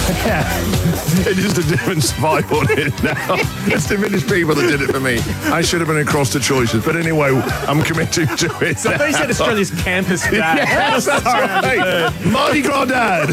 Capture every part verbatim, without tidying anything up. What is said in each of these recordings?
It is a different vibe on it now. It's diminished people that did it for me. I should have been across the choices. But anyway, I'm committing to it. So they said Australia's campus dad. Yes, that's right. Mardi Gras dad.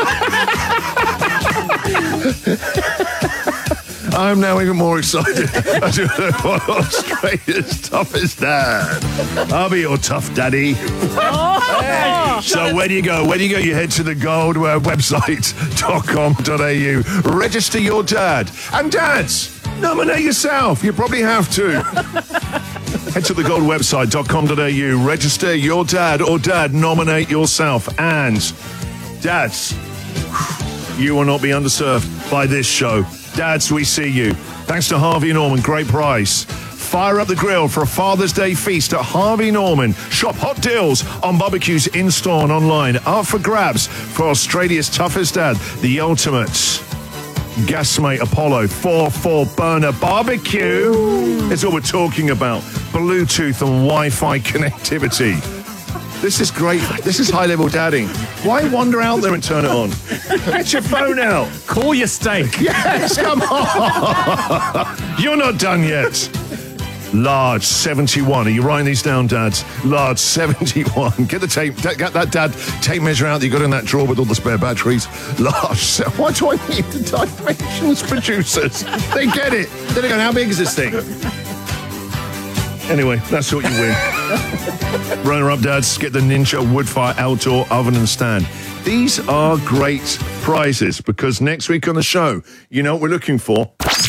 I'm now even more excited. I do know what Australia's toughest dad. I'll be your tough daddy. Oh. So where do you go? Where do you go? You head to the gold uh, website dot com dot a u. Register your dad. And dads, nominate yourself. You probably have to. Head to the gold website dot com dot a u. Register your dad or dad. Nominate yourself. And dads, you will not be underserved by this show. Dads, we see you. Thanks to Harvey Norman, great price. Fire up the grill for a Father's Day feast at Harvey Norman. Shop hot deals on barbecues in-store and online. Up for grabs for Australia's toughest dad, the ultimate Gasmate Apollo four four burner barbecue. It's all we're talking about. Bluetooth and Wi-Fi connectivity. This is great. This is high-level dadding. Why wander out there and turn it on? Get your phone out. Call your steak. Yes, come on. You're not done yet. Large seventy-one. Are you writing these down, dads? Large seventy-one. Get the tape. Get that dad tape measure out that you got in that drawer with all the spare batteries. Large. Why do I need the dimensions producers? They get it. Then they go, how big is this thing? Anyway, that's what you win. Runner-up dads, get the Ninja Woodfire Outdoor Oven and Stand. These are great prizes because next week on the show, you know what we're looking for.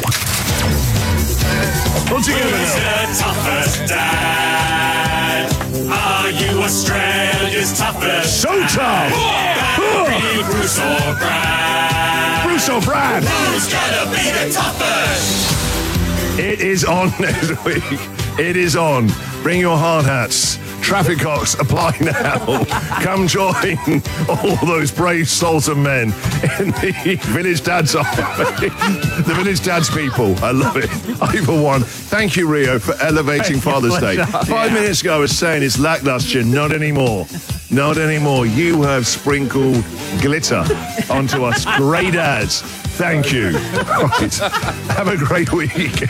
What's Who's the toughest dad? Are you Australia's toughest? So tough! Barry, Bruce or Brad? Bruce or Brad? Who's gonna be the toughest? It is on next week. It is on. Bring your hard hats. Traffic cocks, apply now. Come join all those brave souls and men in the Village Dads Army. The Village Dads people. I love it. I, for one, thank you, Rio, for elevating Father's Day. Five yeah. minutes ago, I was saying it's lackluster. Not anymore. Not anymore. You have sprinkled glitter onto us. Grey dads. Thank you. Right. Have a great weekend.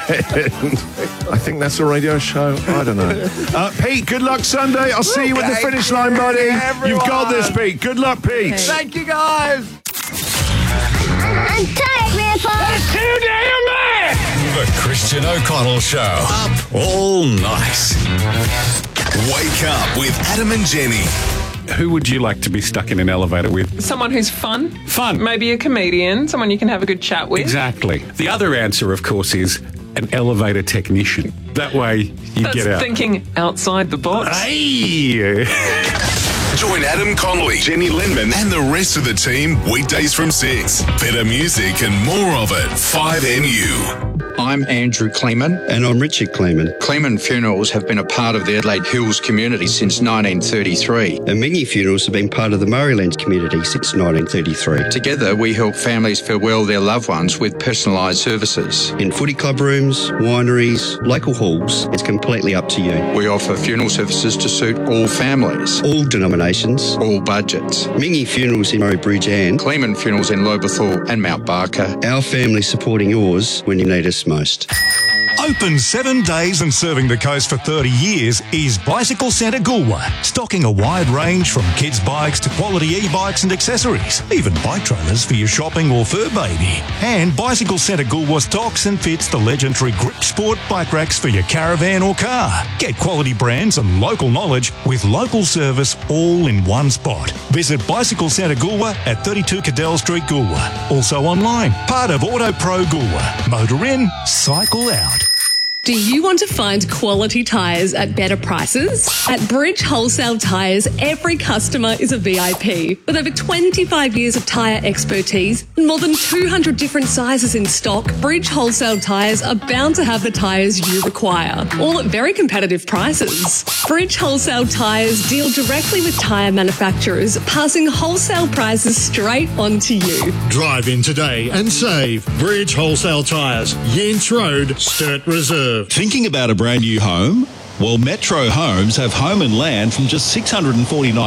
I think that's a radio show. I don't know. Uh, Pete, good luck Sunday. I'll see you at the finish line, buddy. Everyone. You've got this, Pete. Good luck, Pete. Thank you, guys. I'm tired, Grandpa. That's too damn bad. The Christian O'Connell Show. Up all night. Wake up with Adam and Jenny. Who would you like to be stuck in an elevator with? Someone who's fun. Fun. Maybe a comedian, someone you can have a good chat with. Exactly. The other answer, of course, is an elevator technician. That way you That's get out. thinking outside the box. Hey! Join Adam Connolly, Jenny Lindman, and the rest of the team weekdays from six. Better music and more of it. five N U. I'm Andrew Kleeman. And I'm Richard Kleeman. Kleeman Funerals have been a part of the Adelaide Hills community since nineteen thirty-three. And Mingy Funerals have been part of the Murraylands community since nineteen thirty-three. Together, we help families farewell their loved ones with personalised services. In footy club rooms, wineries, local halls, it's completely up to you. We offer funeral services to suit all families. All denominations. All budgets. Mingy Funerals in Murray Bridge and Kleeman Funerals in Lobethal and Mount Barker. Our family supporting yours when you need us most. Open seven days and serving the coast for thirty years is Bicycle Centre Goolwa, stocking a wide range from kids' bikes to quality e-bikes and accessories, even bike trailers for your shopping or fur baby. And Bicycle Centre Goolwa stocks and fits the legendary Grip Sport bike racks for your caravan or car. Get quality brands and local knowledge with local service all in one spot. Visit Bicycle Centre Goolwa at thirty-two Cadell Street, Goolwa. Also online, part of Auto Pro Goolwa. Motor in, cycle out. Do you want to find quality tyres at better prices? At Bridge Wholesale Tyres, every customer is a V I P. With over twenty-five years of tyre expertise and more than two hundred different sizes in stock, Bridge Wholesale Tyres are bound to have the tyres you require, all at very competitive prices. Bridge Wholesale Tyres deal directly with tyre manufacturers, passing wholesale prices straight on to you. Drive in today and save. Bridge Wholesale Tyres, Yents Road, Sturt Reserve. Thinking about a brand new home? Well, Metro Homes have home and land from just six hundred forty-nine